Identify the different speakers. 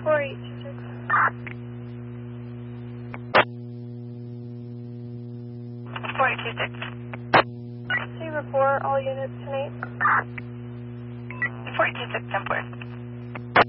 Speaker 1: 4826.
Speaker 2: 4826.
Speaker 1: See report all units tonight.
Speaker 2: 4826, 10-4.